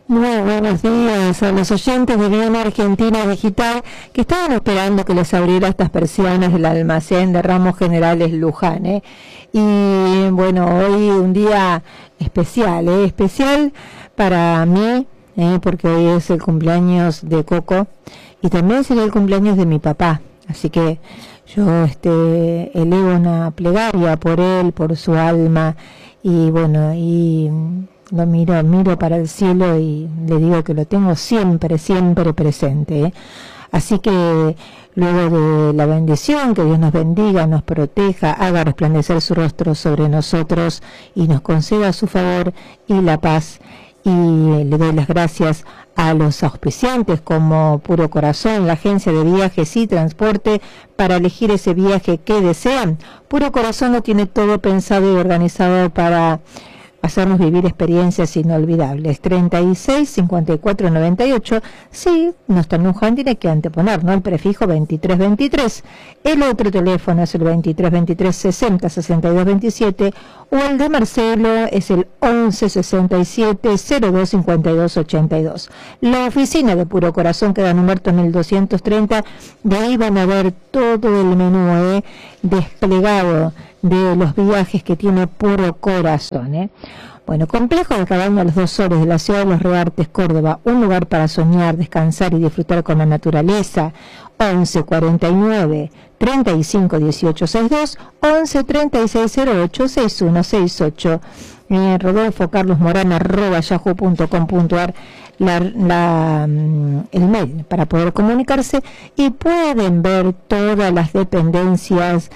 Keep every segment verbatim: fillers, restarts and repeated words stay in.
Muy buenos días a los oyentes de Bien Argentina Digital que estaban esperando que les abriera estas persianas del almacén de Ramos Generales Luján, ¿eh? Y bueno, hoy un día especial, ¿eh? Especial para mí, ¿eh? Porque hoy es el cumpleaños de Coco y también será el cumpleaños de mi papá, así que yo este elevo una plegaria por él, por su alma, y bueno, y lo miro, miro para el cielo y le digo que lo tengo siempre, siempre presente, ¿eh? Así que luego de la bendición, que Dios nos bendiga, nos proteja, haga resplandecer su rostro sobre nosotros y nos conceda su favor y la paz. Y le doy las gracias a los auspiciantes como Puro Corazón, la agencia de viajes y transporte para elegir ese viaje que desean. Puro Corazón lo tiene todo pensado y organizado para hacernos vivir experiencias inolvidables. treinta y seis, cincuenta y cuatro, noventa y ocho. Sí, no está en Luján, tiene que anteponer, ¿no? El prefijo veintitrés veintitrés. El otro teléfono es el veintitrés veintitrés, sesenta, sesenta y dos veintisiete. O el de Marcelo es el once, sesenta y siete, cero dos, cincuenta y dos, ochenta y dos. La oficina de Puro Corazón queda en Humberto mil doscientos treinta. De ahí van a ver todo el menú, ¿eh? desplegado de los viajes que tiene Puro Corazón, ¿eh? Bueno, complejo de cabaña a los dos soles de la ciudad de Los Reartes, Córdoba, un lugar para soñar, descansar y disfrutar con la naturaleza. once, cuarenta y nueve, treinta y cinco, dieciocho, sesenta y dos, once, treinta y seis, cero ocho, sesenta y uno, sesenta y ocho. Eh, Rodolfo Carlos Morán arroba yahoo punto com punto ar, la, la, el mail para poder comunicarse, y pueden ver todas las dependencias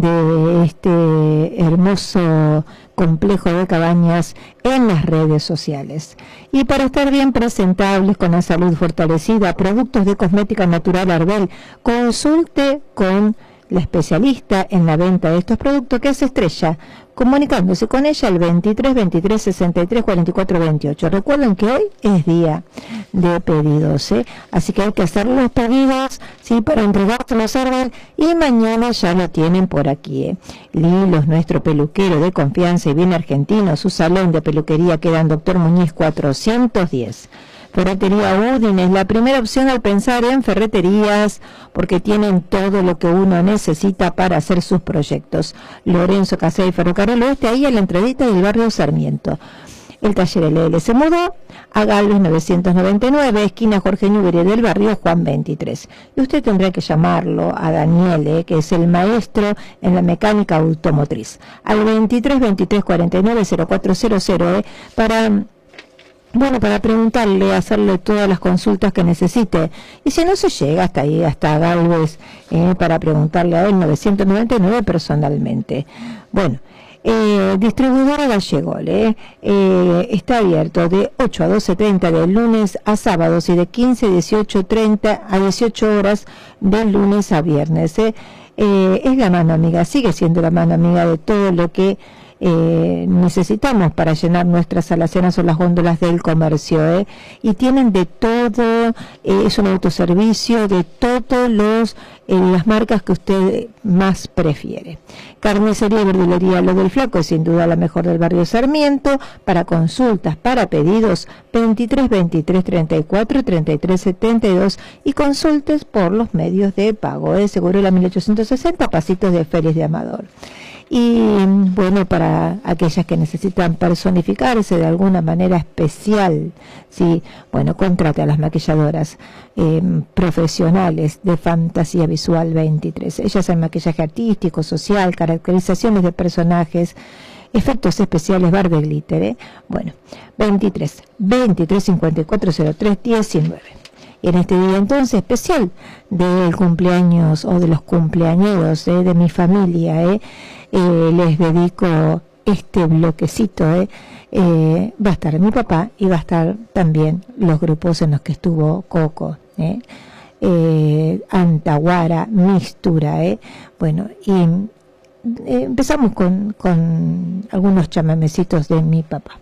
de este hermoso complejo de cabañas en las redes sociales. Y para estar bien presentables, con la salud fortalecida, productos de cosmética natural Arbel, consulte con la especialista en la venta de estos productos, que es Estrella, comunicándose con ella al veintitrés veintitrés, sesenta y tres, cuarenta y cuatro veintiocho. Recuerden que hoy es día de pedidos, ¿eh? Así que hay que hacer los pedidos, ¿sí? Para entregárselos a Arbel, y mañana ya lo tienen por aquí, ¿eh? Lilo es nuestro peluquero de confianza y bien argentino. Su salón de peluquería queda en Doctor Muñiz cuatrocientos diez. Ferretería Udin es la primera opción al pensar en ferreterías, porque tienen todo lo que uno necesita para hacer sus proyectos. Lorenzo Casey Ferrocarril Oeste, ahí en la entradita del barrio Sarmiento. El taller L L se mudó a Galvez novecientos noventa y nueve, esquina Jorge Newbery, del barrio Juan veintitrés. Y usted tendrá que llamarlo a Daniel, eh, que es el maestro en la mecánica automotriz, al veintitrés veintitrés, cuarenta y nueve, cero cuatro cero cero, eh, para... Bueno, para preguntarle, hacerle todas las consultas que necesite. Y si no se llega hasta ahí, hasta Galvez, eh, para preguntarle a él, novecientos noventa y nueve personalmente. Bueno, eh, distribuidora Gallegol, eh, eh, está abierto de ocho a doce treinta de lunes a sábados y de quince a dieciocho treinta a dieciocho horas de lunes a viernes. Eh. Eh, es la mano amiga, sigue siendo la mano amiga de todo lo que Eh, necesitamos para llenar nuestras alacenas o las góndolas del comercio, ¿eh? Y tienen de todo, eh, es un autoservicio de todos los eh, las marcas que usted más prefiere. Carnicería y verdulería Lo del Flaco es sin duda la mejor del barrio Sarmiento. Para consultas, para pedidos, veintitrés veintitrés, treinta y cuatro, treinta y tres, setenta y dos, y consultes por los medios de pago, ¿eh? Segurola mil ochocientos sesenta, Pasitos de Félix de Amador. Y bueno, para aquellas que necesitan personificarse de alguna manera especial, sí, bueno, contrate a las maquilladoras eh, profesionales de Fantasía Visual veintitrés. Ellas hacen maquillaje artístico, social, caracterizaciones de personajes, efectos especiales, barba y glitter, ¿eh? Bueno, veintitrés, veintitrés, cincuenta y cuatro, cero tres, diecinueve. Y en este día entonces especial del cumpleaños o de los cumpleañeros, ¿eh? de mi familia, ¿eh? Eh, les dedico este bloquecito, ¿eh? Eh, va a estar mi papá y va a estar también los grupos en los que estuvo Coco, ¿eh? Eh, Antaguara, Mistura, ¿eh? Bueno, y eh, empezamos con, con algunos chamamecitos de mi papá.